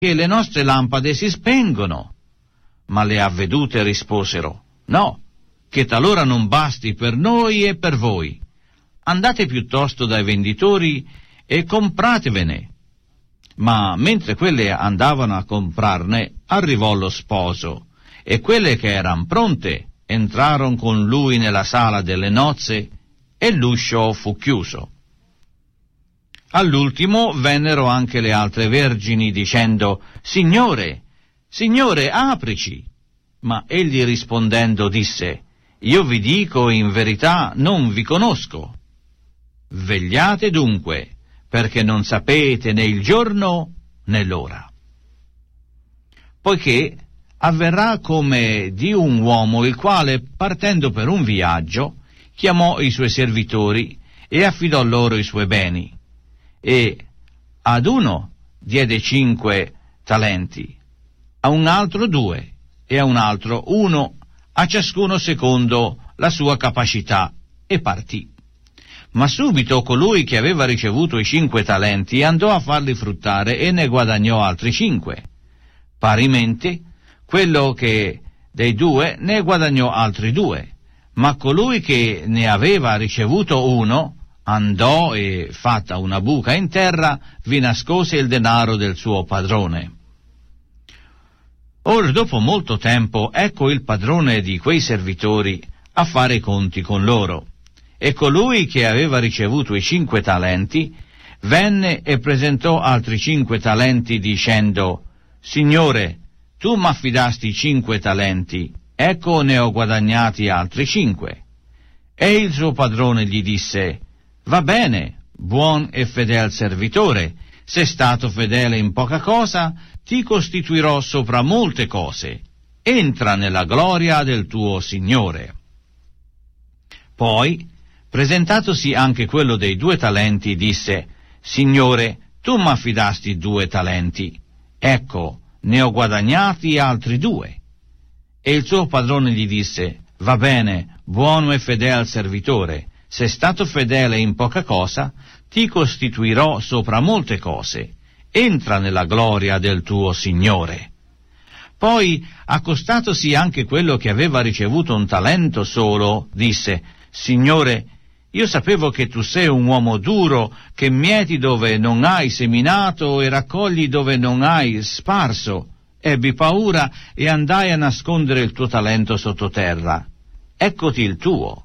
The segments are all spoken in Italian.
che le nostre lampade si spengono. Ma le avvedute risposero: no, che talora non basti per noi e per voi. Andate piuttosto dai venditori e compratevene. Ma mentre quelle andavano a comprarne, arrivò lo sposo, e quelle che eran pronte entrarono con lui nella sala delle nozze, e l'uscio fu chiuso. All'ultimo vennero anche le altre vergini, dicendo: Signore, Signore, aprici. Ma egli rispondendo disse: Io vi dico in verità, non vi conosco. Vegliate dunque, perché non sapete né il giorno né l'ora. Poiché avverrà come di un uomo il quale, partendo per un viaggio, chiamò i suoi servitori e affidò loro i suoi beni. E ad uno diede 5 talenti, a un altro 2 e a un altro 1, a ciascuno secondo la sua capacità, e partì. Ma subito colui che aveva ricevuto i 5 talenti andò a farli fruttare e ne guadagnò altri 5. Parimente, quello che dei 2 ne guadagnò altri 2, ma colui che ne aveva ricevuto 1 andò e, fatta una buca in terra, vi nascose il denaro del suo padrone. Or dopo molto tempo ecco il padrone di quei servitori a fare i conti con loro, e colui che aveva ricevuto i 5 talenti venne e presentò altri 5 talenti dicendo: Signore, tu m'affidasti 5 talenti, ecco ne ho guadagnati altri 5. E il suo padrone gli disse: Va bene, buon e fedel servitore, sei stato fedele in poca cosa, ti costituirò sopra molte cose. Entra nella gloria del tuo Signore. Poi, presentatosi anche quello dei 2 talenti, disse: Signore, tu m'affidasti 2 talenti, ecco, ne ho guadagnati altri 2. E il suo padrone gli disse: Va bene, buono e fedel servitore, sei stato fedele in poca cosa, ti costituirò sopra molte cose. Entra nella gloria del tuo Signore. Poi, accostatosi anche quello che aveva ricevuto un talento solo, disse: Signore, io sapevo che tu sei un uomo duro, che mieti dove non hai seminato e raccogli dove non hai sparso. Ebbi paura e andai a nascondere il tuo talento sottoterra. Eccoti il tuo.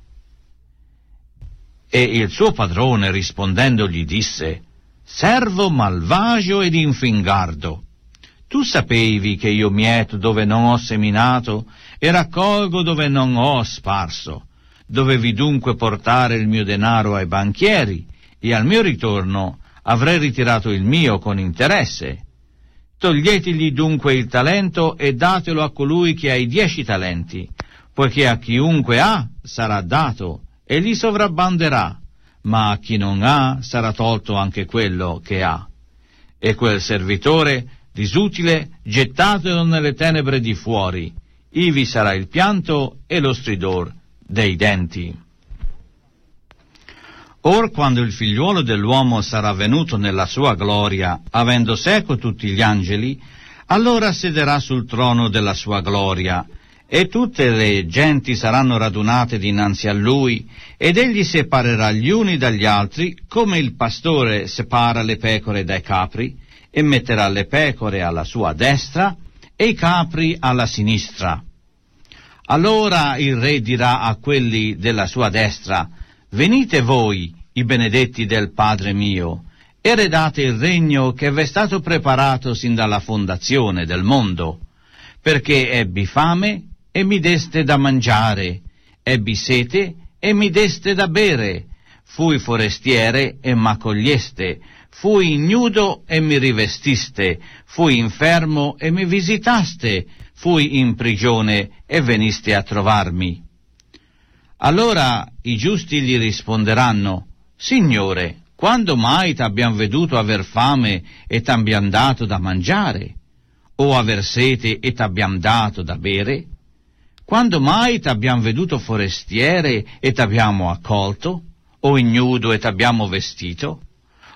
E il suo padrone rispondendo gli disse: Servo malvagio ed infingardo, tu sapevi che io mieto dove non ho seminato e raccolgo dove non ho sparso. Dovevi dunque portare il mio denaro ai banchieri, e al mio ritorno avrei ritirato il mio con interesse. Toglietigli dunque il talento e datelo a colui che ha i 10 talenti, poiché a chiunque ha sarà dato e gli sovrabbonderà, ma a chi non ha sarà tolto anche quello che ha. E quel servitore disutile gettatelo nelle tenebre di fuori, ivi sarà il pianto e lo stridor dei denti. Or quando il figliuolo dell'uomo sarà venuto nella sua gloria, avendo seco tutti gli angeli, allora sederà sul trono della sua gloria, e tutte le genti saranno radunate dinanzi a lui, ed egli separerà gli uni dagli altri, come il pastore separa le pecore dai capri, e metterà le pecore alla sua destra e i capri alla sinistra. Allora il re dirà a quelli della sua destra: Venite voi, i benedetti del Padre mio, eredate il regno che v'è stato preparato sin dalla fondazione del mondo, perché ebbi fame e mi deste da mangiare, ebbi sete e mi deste da bere, fui forestiere e m'accoglieste, fui ignudo e mi rivestiste, fui infermo e mi visitaste, fui in prigione e veniste a trovarmi. Allora i giusti gli risponderanno: Signore, quando mai t'abbiam veduto aver fame e t'abbiam dato da mangiare? O aver sete e t'abbiam dato da bere? Quando mai t'abbiam veduto forestiere e t'abbiamo accolto? O ignudo e t'abbiamo vestito?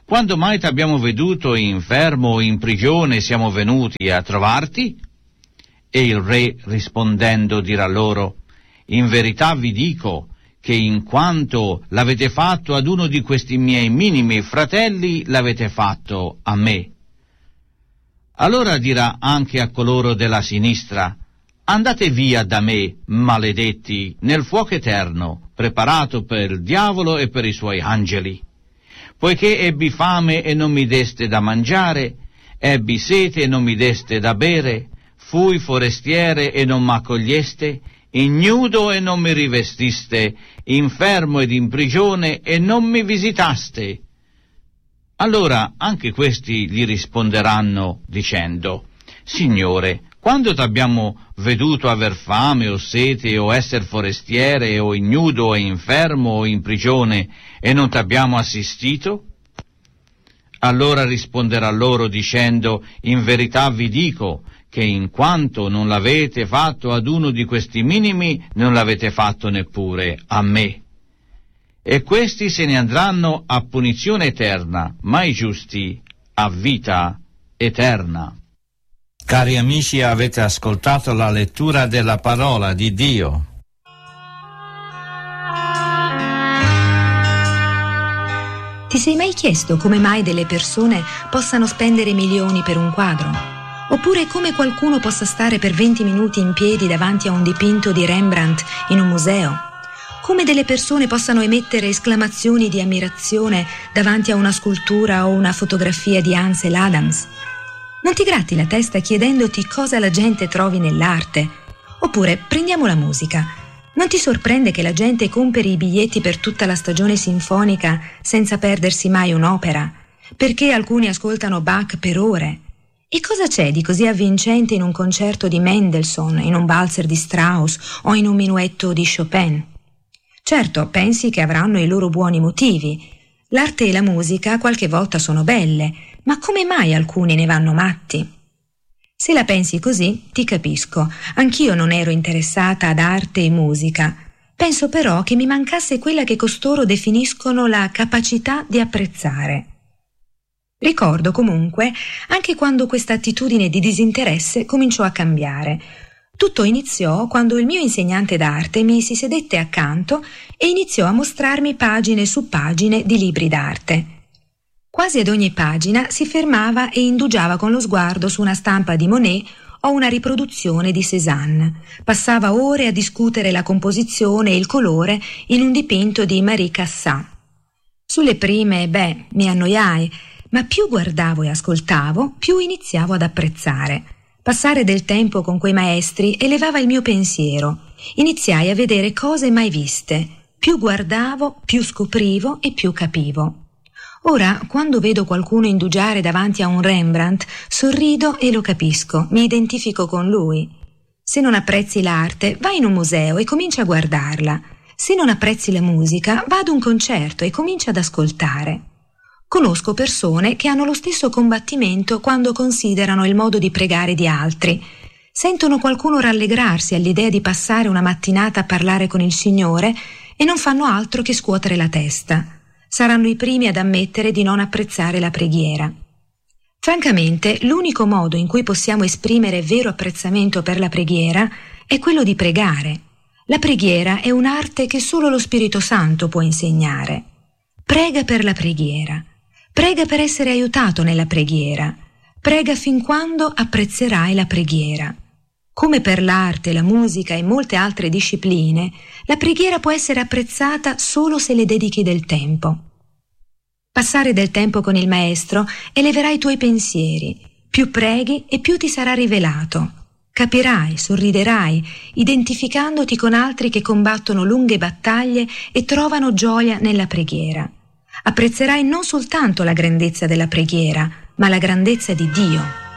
Quando mai t'abbiamo veduto infermo o in prigione siamo venuti a trovarti? E il re rispondendo dirà loro: in verità vi dico che in quanto l'avete fatto ad uno di questi miei minimi fratelli, l'avete fatto a me. Allora dirà anche a coloro della sinistra: andate via da me, maledetti, nel fuoco eterno, preparato per il diavolo e per i suoi angeli. Poiché ebbi fame e non mi deste da mangiare, ebbi sete e non mi deste da bere, fui forestiere e non m'accoglieste, ignudo e non mi rivestiste, infermo ed in prigione e non mi visitaste. Allora anche questi gli risponderanno dicendo: Signore, quando t'abbiamo veduto aver fame o sete o esser forestiere o ignudo o infermo o in prigione e non t'abbiamo assistito? Allora risponderà loro dicendo: in verità vi dico che in quanto non l'avete fatto ad uno di questi minimi, non l'avete fatto neppure a me. E questi se ne andranno a punizione eterna, ma i giusti a vita eterna. Cari amici, avete ascoltato la lettura della parola di Dio. Ti sei mai chiesto come mai delle persone possano spendere milioni per un quadro? Oppure come qualcuno possa stare per 20 minuti in piedi davanti a un dipinto di Rembrandt in un museo? Come delle persone possano emettere esclamazioni di ammirazione davanti a una scultura o una fotografia di Ansel Adams? Non ti gratti la testa chiedendoti cosa la gente trovi nell'arte? Oppure prendiamo la musica. Non ti sorprende che la gente compri i biglietti per tutta la stagione sinfonica senza perdersi mai un'opera? Perché alcuni ascoltano Bach per ore? E cosa c'è di così avvincente in un concerto di Mendelssohn, in un valzer di Strauss o in un minuetto di Chopin? Certo, pensi che avranno i loro buoni motivi. L'arte e la musica qualche volta sono belle, ma come mai alcuni ne vanno matti? Se la pensi così, ti capisco. Anch'io non ero interessata ad arte e musica. Penso però che mi mancasse quella che costoro definiscono la capacità di apprezzare. Ricordo comunque anche quando questa attitudine di disinteresse cominciò a cambiare. Tutto iniziò quando il mio insegnante d'arte mi si sedette accanto e iniziò a mostrarmi pagine su pagine di libri d'arte. Quasi ad ogni pagina si fermava e indugiava con lo sguardo su una stampa di Monet o una riproduzione di Cézanne. Passava ore a discutere la composizione e il colore in un dipinto di Marie Cassatt. Sulle prime, mi annoiai, ma più guardavo e ascoltavo, più iniziavo ad apprezzare. Passare del tempo con quei maestri elevava il mio pensiero. Iniziai a vedere cose mai viste. Più guardavo, più scoprivo e più capivo. Ora, quando vedo qualcuno indugiare davanti a un Rembrandt, sorrido e lo capisco, mi identifico con lui. Se non apprezzi l'arte, vai in un museo e comincia a guardarla. Se non apprezzi la musica, va ad un concerto e comincia ad ascoltare. Conosco persone che hanno lo stesso combattimento quando considerano il modo di pregare di altri. Sentono qualcuno rallegrarsi all'idea di passare una mattinata a parlare con il Signore e non fanno altro che scuotere la testa. Saranno i primi ad ammettere di non apprezzare la preghiera. Francamente, l'unico modo in cui possiamo esprimere vero apprezzamento per la preghiera è quello di pregare. La preghiera è un'arte che solo lo Spirito Santo può insegnare. Prega per la preghiera. Prega per essere aiutato nella preghiera. Prega fin quando apprezzerai la preghiera. Come per l'arte, la musica e molte altre discipline, la preghiera può essere apprezzata solo se le dedichi del tempo. Passare del tempo con il Maestro eleverà i tuoi pensieri. Più preghi e più ti sarà rivelato. Capirai, sorriderai, identificandoti con altri che combattono lunghe battaglie e trovano gioia nella preghiera. Apprezzerai non soltanto la grandezza della preghiera, ma la grandezza di Dio.